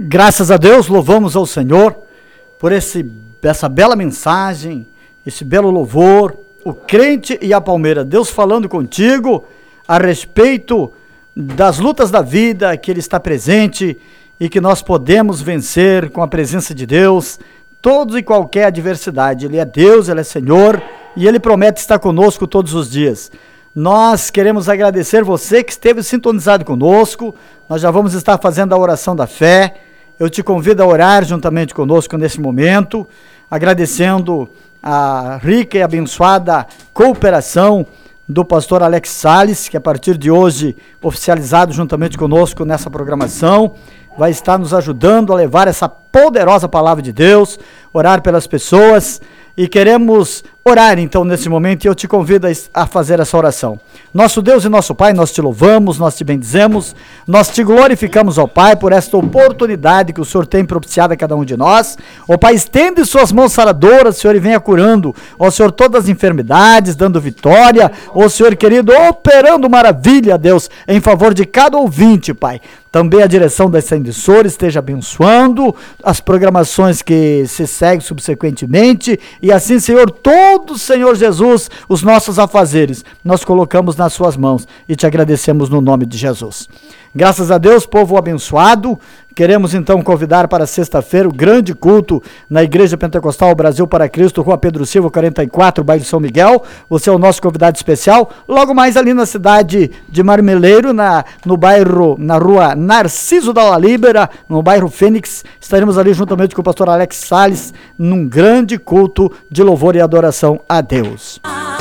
Graças a Deus, louvamos ao Senhor por essa bela mensagem, esse belo louvor, o crente e a palmeira. Deus falando contigo a respeito das lutas da vida, que Ele está presente e que nós podemos vencer com a presença de Deus, todos e qualquer adversidade. Ele é Deus, Ele é Senhor e Ele promete estar conosco todos os dias. Nós queremos agradecer você que esteve sintonizado conosco. Nós já vamos estar fazendo a oração da fé. Eu te convido a orar juntamente conosco nesse momento, agradecendo a rica e abençoada cooperação do pastor Alex Salles, que a partir de hoje, oficializado juntamente conosco nessa programação, vai estar nos ajudando a levar essa poderosa palavra de Deus, orar pelas pessoas. E queremos orar então nesse momento, e eu te convido a fazer essa oração. Nosso Deus e nosso Pai, nós te louvamos, nós te bendizemos, nós te glorificamos, ó Pai, por esta oportunidade que o Senhor tem propiciado a cada um de nós. Ó Pai, estende suas mãos saradoras, Senhor, e venha curando, ó Senhor, todas as enfermidades, dando vitória, ó Senhor querido, operando maravilha, Deus, em favor de cada ouvinte, Pai. Também a direção dessa emissora esteja abençoando as programações que se seguem subsequentemente, e assim, Senhor, todos, Senhor Jesus, os nossos afazeres, nós colocamos nas suas mãos e te agradecemos no nome de Jesus. Graças a Deus, povo abençoado. Queremos então convidar para sexta-feira o grande culto na Igreja Pentecostal Brasil para Cristo, Rua Pedro Silva, 44, bairro São Miguel. Você é o nosso convidado especial. Logo mais ali na cidade de Marmeleiro, no bairro, na rua Narciso da Libera, no bairro Fênix, estaremos ali juntamente com o pastor Alex Salles, num grande culto de louvor e adoração a Deus.